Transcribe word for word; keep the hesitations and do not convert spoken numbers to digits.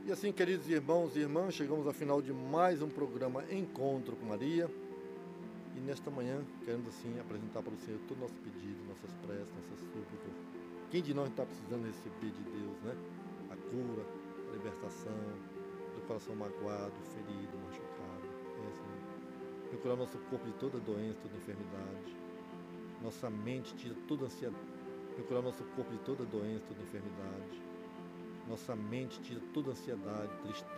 E assim, queridos irmãos e irmãs, chegamos ao final de mais um programa Encontro com Maria. E nesta manhã, queremos assim apresentar para o Senhor todo o nosso pedido, nossas preces, nossas súplicas. Quem de nós está precisando receber de Deus, né? A cura, a libertação do coração magoado, ferido, machucado. É, Senhor. Procurar nosso corpo de toda doença, toda enfermidade. Nossa mente tira toda ansiedade. Procurar nosso corpo de toda doença, toda enfermidade. Nossa mente tira toda ansiedade, tristeza.